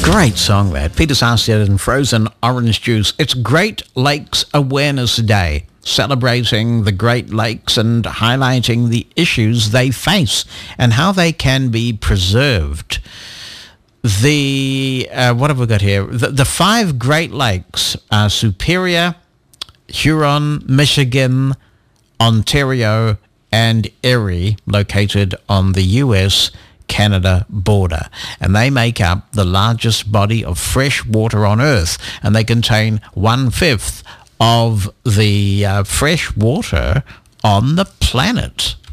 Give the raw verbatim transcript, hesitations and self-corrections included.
Great song, that. Peter Sarsfield and Frozen Orange Juice. It's Great Lakes Awareness Day, celebrating the Great Lakes and highlighting the issues they face and how they can be preserved. The, uh, what have we got here? The, the five Great Lakes are Superior, Huron, Michigan, Ontario, and Erie, located on the U S Canada border, and they make up the largest body of fresh water on Earth, and they contain one-fifth of the uh, fresh water on the planet.